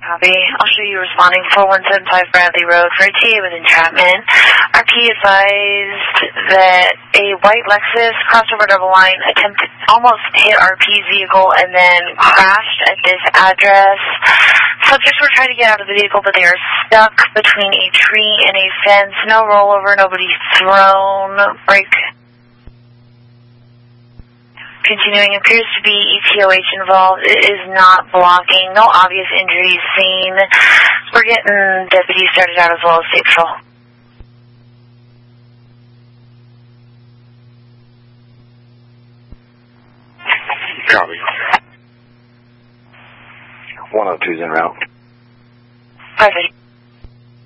Copy. I'll show you responding 4175 Bradley Road for a TA with entrapment. RP advised that a white Lexus crossed over double line, attempted almost hit RP's vehicle, and then crashed at this address. Subjects were trying to get out of the vehicle, but they are stuck between a tree and a fence. No rollover, nobody thrown. Brake. Continuing, appears to be ETOH involved. It is not blocking. No obvious injuries seen. We're getting deputies started out as well as state patrol. Copy. 102's en route. 550.